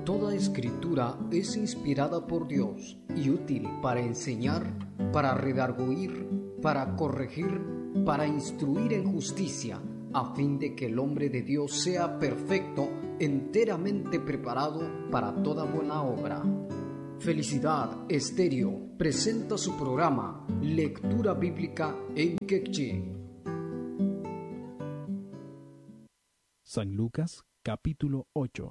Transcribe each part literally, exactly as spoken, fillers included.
Toda escritura es inspirada por Dios y útil para enseñar, para redarguir, para corregir, para instruir en justicia, a fin de que el hombre de Dios sea perfecto, enteramente preparado para toda buena obra. Felicidad Estéreo presenta su programa Lectura Bíblica en Quechua. San Lucas, capítulo ocho.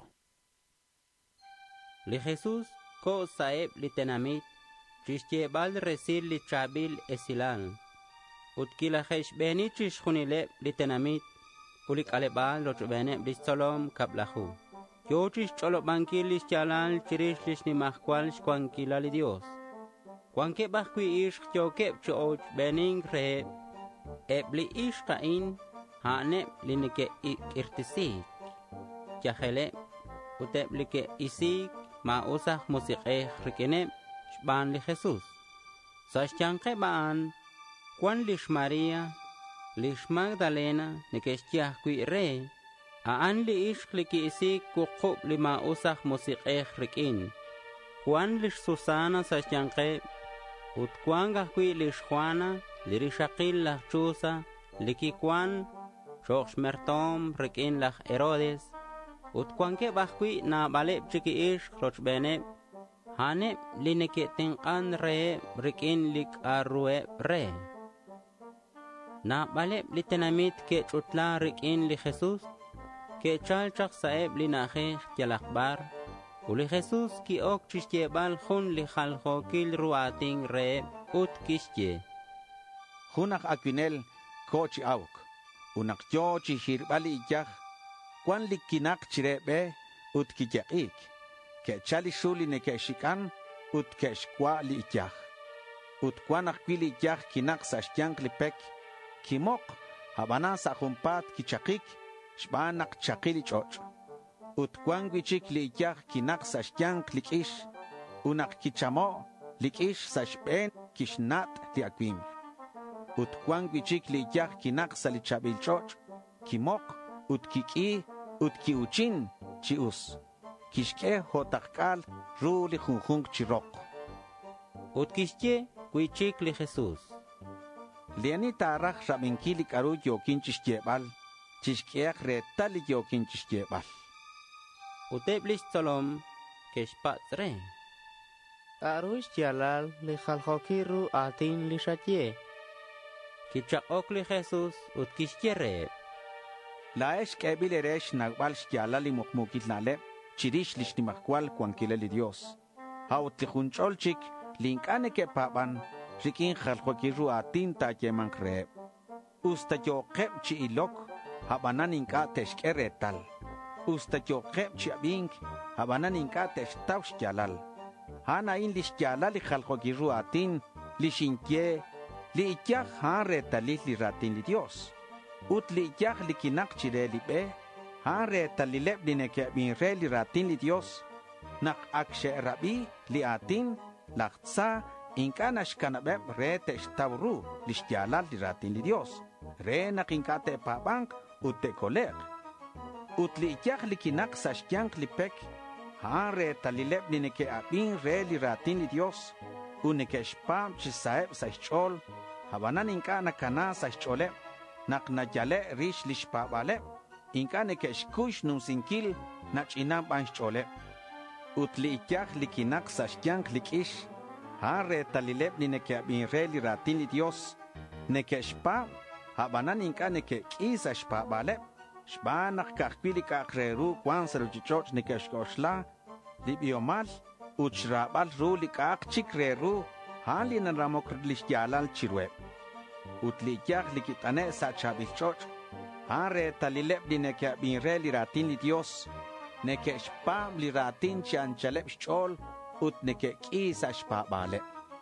Li Jesús ko saeb li tenamit, chishtebal resir li chabil esilal. Utkila hesh beni chishkhunile li tenamit, ulik alebal lo chubene bistolom kablahu. Yo chish cholo bankil li chalal chirish lish ni mahkwal shkwankila li Dios. Kwanke bakwi ish kyoke choch bening re, ebli ish kain, hane li nike irtisik. Yahele, utebli ke isik, ma usah musiqeh rikene shban li Jesús. Sashchanke baan, kwan lish Maria, lish Magdalena, nikeshtiah kui re, aan li ishk li ki isik kukub li ma usah musiqeh rikin. Kwan lish Susana sashchanke, ut kwan gahkui lish Juana, li rishakil lah chusa, li ki kwan, shoksh mertom rikin lah Herodes, ut kwanke bakwi na balep chiki ish roch bene hane lineke tinkan re rikin lik arue re na balep litenamit ke chutla rikin li Jesus ke chalchak saeb linaje yalakbar uli Jesus ki ok chishtebal khun li khalkhokil ruating re ut kishye hunak akwinel kochi auk unak yo chihirbali yah Kwan likinak chirebe ut kijaik, ke chali shuli ne ke shikan ut ke shkwa li ityah. Ut kwan akwili ityah kinak sa shyank lipek, kimok habana sa humpat kichakik, shbanak chakili choch. Ut kwan gwichik li ityah kinak sa shyank likish, unak kichamo likish sa shben kishnat li akwim. Ut kwan gwichik li ityah kinak sa lichabil choch, kimok ut kiki ut kiuchin chius kishke hotakal ruli junjung chirok ut kishke kuichik li Jesus liani tarach rabinkili karu yokin chishkebal chishke retali yokin chishkebal uteblis tolom keshpatre arush jalal li khalkhokiru atin li shatye kichak li Jesus ut kishke re Laesh kebil eresh nagbal shkiala li mukmukit nale, chirish lish ni makwal kwankile li Dios. Haut li junchol-chik, linkane ke papan, rikin khalkwakiru atin ta keman kreb. Usta yo keb chi ilok, habanan inka teshkere tal. Usta yo keb chi abink, habanan inka teshtaw shkialal. Hana in li shkiala li khalkwakiru atin, li shinkye, li ityah han retalih li ratin li Dios. Ut li yah li kinak chire li be, han re talilep li neke bin re li ratin li Dios, nak akshe rabi li atin, laktsa, inka nashkanabeb re te shtawru li shtialal li ratin li Dios, re nak inka te pabank ut te kolek. Ut li yah li kinak sa shtiank li pek, han re talilep li neke abin re li ratin li Dios, uneke shpam chisaeb sa shchol, habanan inka nakana sa shcholep, nak najale rish lishpa bale inka ne keshkush num sinkil nach inam banchole utli ikyah likinak sa shyank likish hare talilep ni ne ke bin reli ratin li Dios ne keshpa habanan inka ne ke kisa shpa bale shba nak kakpili ka kreru kwan sa ruchichoch ne keshkoshla libiomal uchrabal ru likak chikreru hali na ramokrish yalal chirwe utli yah likitane sa chabilchoch hare talilep di neke bin re li ratin li Dios neke shpam li ratin chanchalep shchol ut neke kisa shpa bale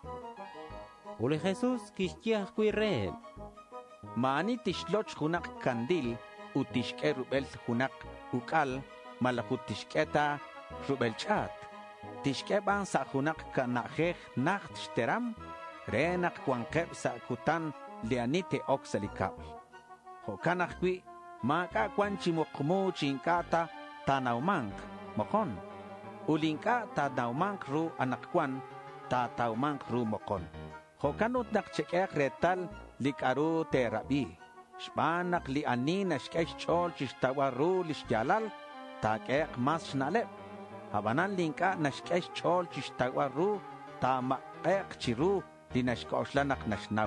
uli Jesus kishtiah kui re mani tishloch hunak kandil utishke rubel hunak ukal malakut tishketa rubel chat tishke ban sa hunak kanajeh nacht shteram renak kwankeb sa kutan lianite oxalikab. Hokanakwi, maka kwanchi mokmu chinkata tanaumank, mokon. Ulinka ta dauman ru anakwan ta tauman ru mokon. Hokanut nak chekek retal likaru terabi. Shpanak li anin ashkesh chol chishtawaru lishjalal ta kek mas shnalep. Habanan linka nashkesh chol chishtawaru ta maek chiru linashkoslanak nashnaw.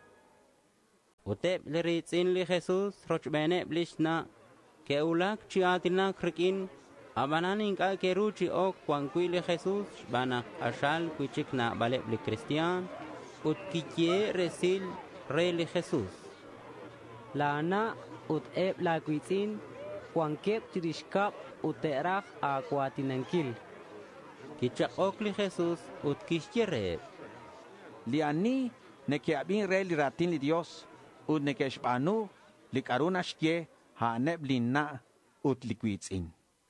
Utep liritzin li Jesus rochbene blishna ke ulak chiatinak rikin abanan inka keruchi ok kwankui li Jesus banak ashal kuichik na balep li Cristian ut kikie resil re li Jesus. Lana ut eb la kuitzin kwankep chirishkap uterach akwatinankil. Kichak ok li Jesus ut kishkireb. Liani nekiabin re li ratin li Dios ut nekeshpanu likaruna shkie haneb linna ut liquitzin.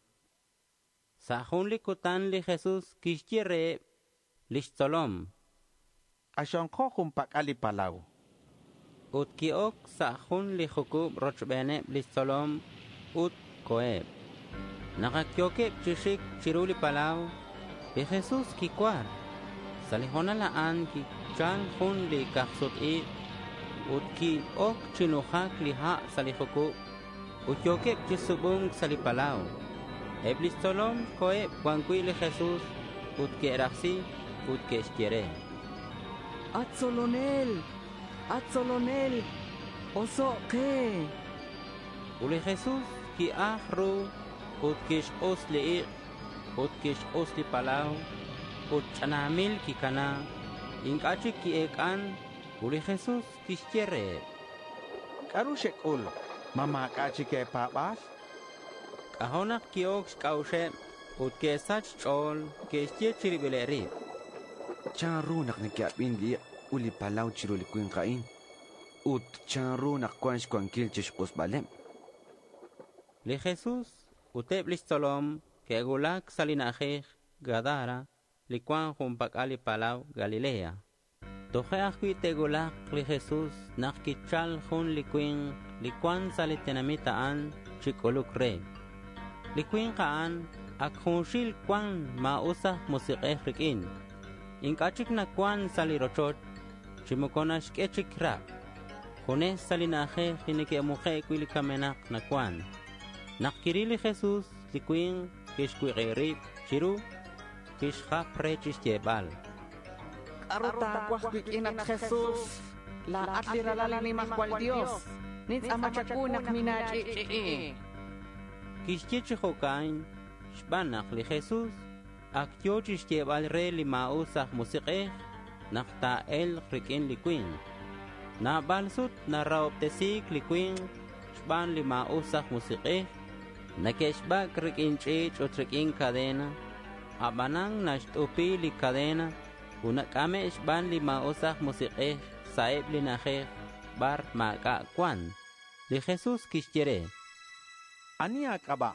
Sahun likutan li Jesus kishkireb lishtolom. Ashonko humpak ali palaw. Ut kiok sahun li hukub rochbene lishtolom ut koeb. Nakakyokep chishik chiruli palaw li Jesus kikwar. Salihona laan ki chan hun li kaksut i ut ki ok chinuhak liha salihukub ut yokep chisubung salipalaw. Eblistolom koeb kwankui li Jesus ut keraksi ut keshkere. Atsolonel, atsolonel, oso ke. Uli Jesus ki ahru ut kish os li ut kish os li palaw ut chanamil ki kana inkachik ki ekan uli Jesus kishkere. Karushek ul mama kachike papal. Kahonak kiok kaushe ut kesach chol keshkye chiribileri. Chanru nak nakiapin li uli palaw chiruli kuin kain. Ut chanru nak kwansh kwankil chishpos balem. Li Jesus utep listolom ke gulak salinajej Gadara likwan humpak ali palaw Galilea. Toje akwi te gulak li Jesus nakkichal hun likwin likwan salitenamittaan chikoluk re. Likwin kaan ak hunshil kwan mausa musikeh rikin. Inkachik na kwan salirochot chimukonash kechik rap. Hune salinaje hinike muje kwilikamenak na kwan. Nakirili Jesus likwin kishkwirip chiru kishhapre chishtebal. Aruta kwahkwikinat Jesus la atliralala ni mahkwal Dios nits amachakunak minachichi. Kishchichihokain shbanak li Jesus aktyo chishtebal re li mausah musikeh nakta el rikin likwin. Na balsut na raoptesik likwin shban li mausah musikeh nakeshbak rikin chich ut rikin kadena abanang nashtupi li kadena unakame shban li mausah musikeh saib li najeh bar maka kwan li Jesus kishkere. Ani akaba.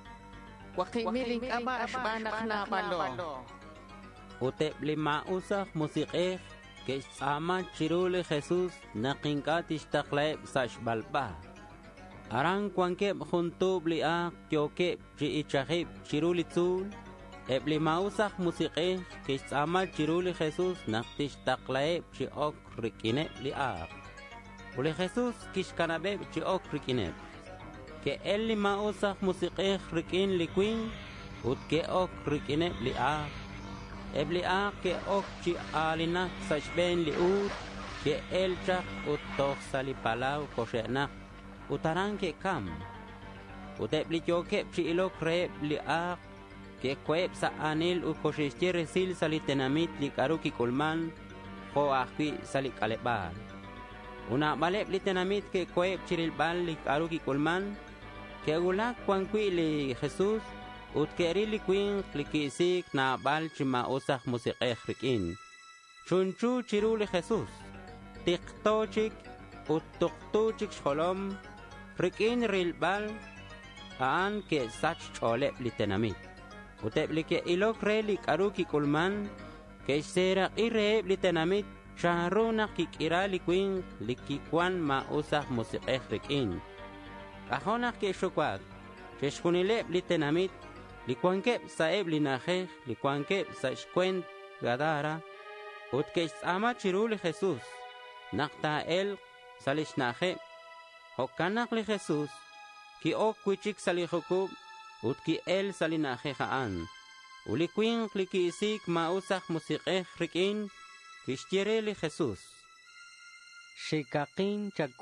Wakimiling kaba ashbanak na balo. Utep li mausah musikeh kesama chiru li Jesus nakinka tishtaklaib sashbalba. Arang kwankep huntub li ak kyokep chi ichahib chiru li tzul. Eb li mausah musikeh kesama chiru li Jesus naktishtaqlaeb chi ok rikineb li ak. Uli Jesus kishkanabeb chi ok rikineb. Ke el li mausah musikeh rikin li kwin ut ke ok rikineb li ak. Eb li ak ke ok chi alinak sashben li ut ke el chak ut toh salipalaw koshenak utarang ke kam. Utep li kyokep chi ilok reb li ak ke kweb sa anil u koshishti resil salitenamit li karuki kulman ko akwi salik alebar. Una balep li tenamit ke kweb chirilbal li karuki kulman ke gulak kwankwi li Jesus ut keri li kwing li kisik na bal chima usah musikeh rikin. Chunchu chiru li Jesus tiktochik ut tuktuchik sholom rikin rilbal aan ke sach cholep li tenamit. Utep li ke ilok re li karuki kulman ke serak ireb li tenamit shahruna kikira li kwing li kikwan ma usah musikeh rikin. Kahonak ke shukwag keshkunilep li tenamit Likuankep saeb linajej, likuankep sa shkwent Gadara, utkech ama chiruli Jesús, nakta el salishnaje, hokanak li Jesús, ki ok kwichik salihukub, utki el salinaje haan, ulikwin kliki isik mausak musikeh rikin, kishtiere li Jesús. Shikakin